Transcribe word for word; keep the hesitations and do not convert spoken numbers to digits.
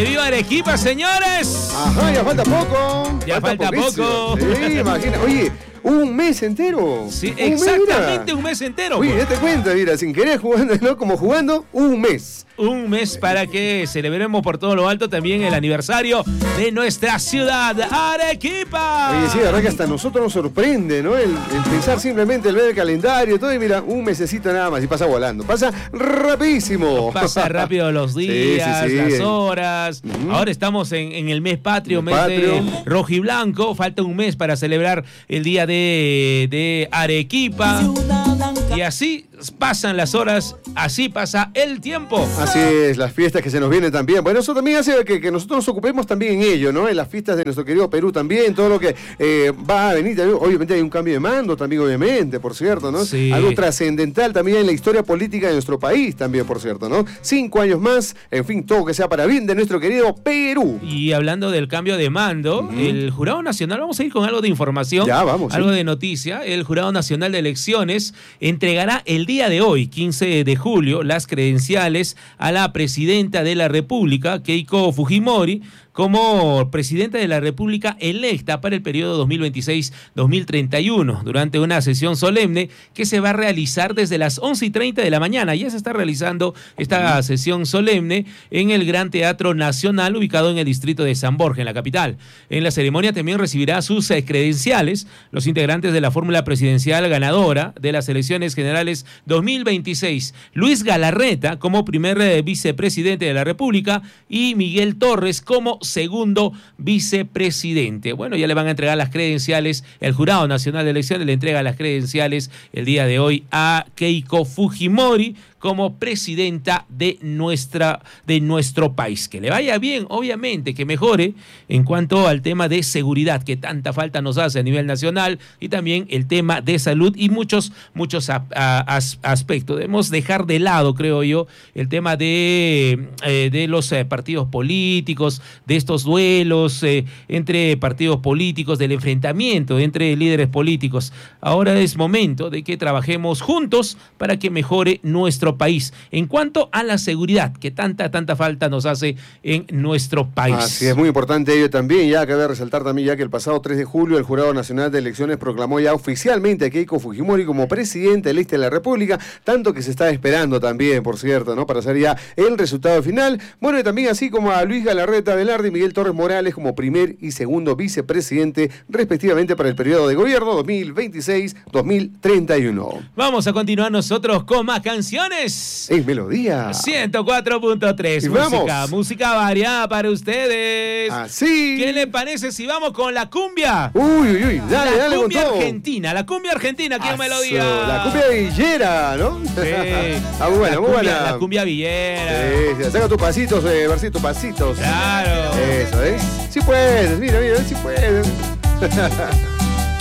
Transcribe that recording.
¡Que viva Arequipa, señores! Ajá, ya falta poco. Ya falta, falta poco. Sí, imagina. Oye, un mes entero. Sí, un exactamente mes, un mes entero. Oye, date cuenta, mira, sin querer jugando, ¿no? Como jugando, un mes. Un mes para que celebremos por todo lo alto también el aniversario de nuestra ciudad, Arequipa. Oye, sí, la verdad que hasta nosotros nos sorprende, ¿no? El, el pensar simplemente, el ver el calendario, todo, y mira, un mesecito nada más, y pasa volando. Pasa rapidísimo. Pasa rápido los días, sí, sí, sí. las horas. Uh-huh. Ahora estamos en, en el mes patrio, el mes patrio. de rojiblanco. Falta un mes para celebrar el día de, de Arequipa. Y así pasan las horas, así pasa el tiempo. Así es, las fiestas que se nos vienen también. Bueno, eso también hace que, que nosotros nos ocupemos también en ello, ¿no? En las fiestas de nuestro querido Perú también, todo lo que eh, va a venir. Obviamente hay un cambio de mando también, obviamente, por cierto, ¿no? Sí. Algo trascendental también en la historia política de nuestro país también, por cierto, ¿no? Cinco años más, en fin, todo que sea para bien de nuestro querido Perú. Y hablando del cambio de mando, uh-huh. el Jurado Nacional, vamos a ir con algo de información, ya, vamos, algo sí. de noticia. El Jurado Nacional de Elecciones entregará el día de hoy, quince de julio, las credenciales a la presidenta de la República, Keiko Fujimori, como presidenta de la República electa para el periodo dos mil veintiséis a dos mil treinta y uno, durante una sesión solemne que se va a realizar desde las once y treinta de la mañana. Ya se está realizando esta sesión solemne en el Gran Teatro Nacional, ubicado en el distrito de San Borja, en la capital. En la ceremonia también recibirá sus credenciales los integrantes de la fórmula presidencial ganadora de las elecciones generales dos mil veintiséis, Luis Galarreta como primer vicepresidente de la República y Miguel Torres como segundo vicepresidente. Bueno, ya le van a entregar las credenciales, el Jurado Nacional de Elecciones le entrega las credenciales el día de hoy a Keiko Fujimori como presidenta de nuestra de nuestro país. Que le vaya bien, obviamente, que mejore en cuanto al tema de seguridad que tanta falta nos hace a nivel nacional, y también el tema de salud y muchos muchos a, a, as, aspectos. Debemos dejar de lado, creo yo, el tema de, eh, de los eh, partidos políticos, de estos duelos eh, entre partidos políticos, del enfrentamiento entre líderes políticos. Ahora es momento de que trabajemos juntos para que mejore nuestro país en cuanto a la seguridad que tanta, tanta falta nos hace en nuestro país. Así es, muy importante ello también. Ya cabe resaltar también ya que el pasado tres de julio el Jurado Nacional de Elecciones proclamó ya oficialmente a Keiko Fujimori como presidenta electa de la República, tanto que se está esperando también, por cierto, ¿no? Para hacer ya el resultado final. Bueno, y también así como a Luis Galarreta Velarde y Miguel Torres Morales como primer y segundo vicepresidente, respectivamente, para el periodo de gobierno dos mil veintiséis a dos mil treinta y uno. Vamos a continuar nosotros con más canciones. En Melodía ciento cuatro punto tres. Música, música variada para ustedes. Así. ¿Qué le parece si vamos con la cumbia? Uy, uy, uy. Dale, la dale con cumbia todo. argentina, la cumbia argentina aquí en Melodía. La cumbia villera, ¿no? Sí. Ah, muy buena, la muy cumbia, buena. La cumbia villera. Sí, sí. Saca tus pasitos, eh, versitos, pasitos. Claro. Eso, ¿eh? Sí puedes, mira, mira, sí puedes.